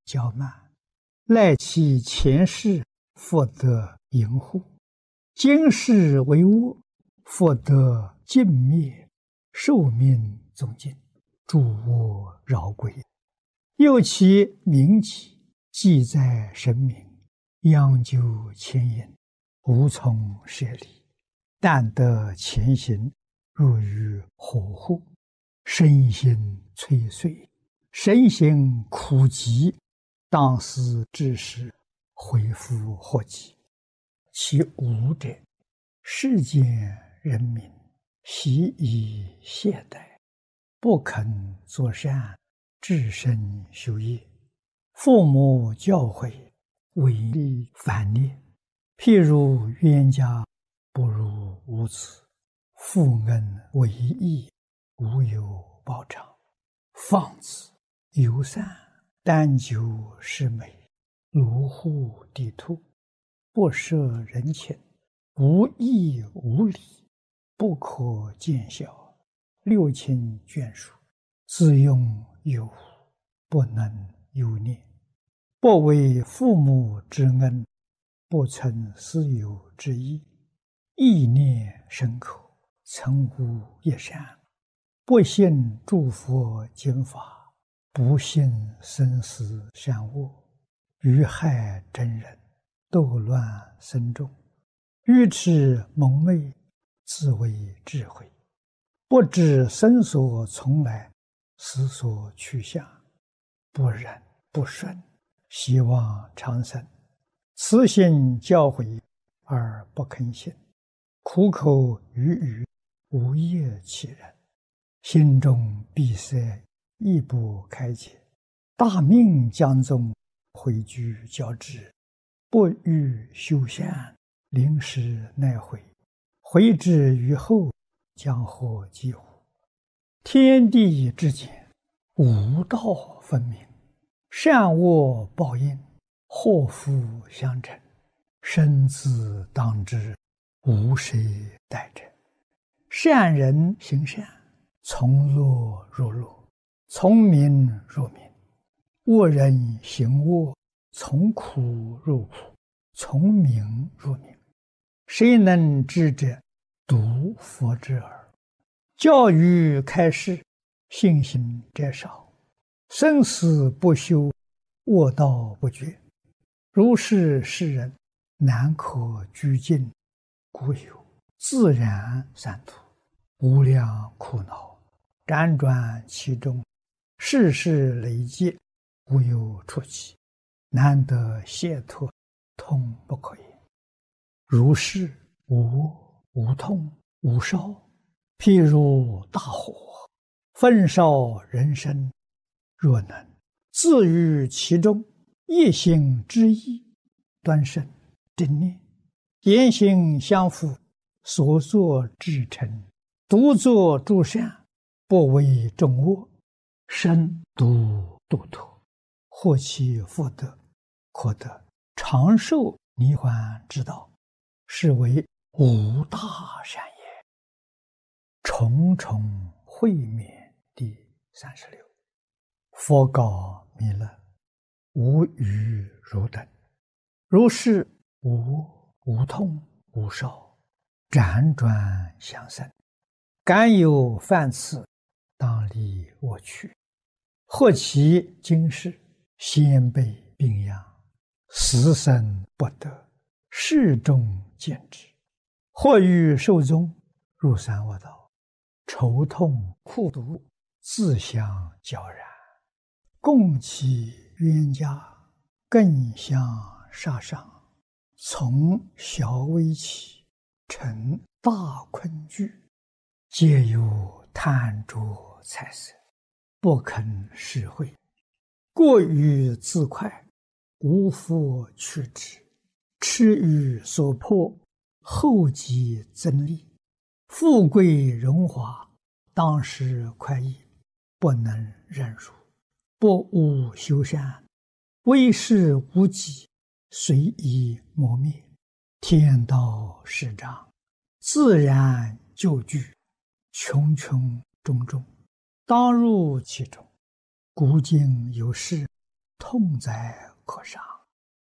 骄慢，赖其前世复得盈护，今世为恶，复得尽灭，寿命终尽，诸恶饶归。又其名己，记在神明，央究牵引，无从舍离，但得前行，入于火户，身心摧碎，身心苦极，当思之时，恢复祸及。其无者，世间人民习以懈怠，不肯作善，至身修业。父母教诲，违逆反逆，譬如冤家不如无子，父恩为义，无有报偿。放子游散，但求是美，卢户地兔，不摄人情，无义无礼，不可见效，六亲眷属，自用有无，不能忧念。不为父母之恩，不存私有之意，意念深刻，曾无一善。不信诸佛经法，不信生死善恶，愚害真人，斗乱僧众，愚痴蒙昧，自为智慧，不知生所从来，死所去向，不忍不顺，希望长生。慈心教诲而不肯信，苦口语语，无业其人，心中闭塞，亦不开解。大命将宗，回居教之，不欲修善，临时奈悔，悔之于后，将获几乎？天地之间，无道分明，善恶报应，祸福相承，生自当之，无谁代者。善人行善，从恶入恶，从明入明；恶人行恶，从苦入苦，从明入明。谁能知者，独佛之耳。教育开示，信行者少，生死不休，恶道不绝。如是世人，难可居尽，故有自然三途，无量苦恼，辗转其中，世事累积，无有出期，难得解脱，痛不可言。如是无恶无痛无烧，譬如大火，焚烧人生。若能自于其中，一心之意，端慎正念，言行相符，所作至诚，独作诸善，不为众恶，身独度脱，获其福德，可得长寿涅槃之道，是为无大善也。重重会面第36。佛告弥勒：无余汝等，如是无恶无痛无烧，辗转相生，敢有犯次，当离我去。或其今世，先辈病殃，死生不得，世众见之；或欲寿终，入三恶道，愁痛苦毒，自相交然。共其冤家，更相杀伤，从小危起，成大困惧，皆有贪着财色，不肯实惠，过于自快，无复去之，痴于所迫，后极增利，富贵荣华，当时快意，不能忍辱，不务修善，为事无己，随意磨灭。天道始彰，自然就具，穷穷种种，当入其中。古今有事， 痛哉可杀。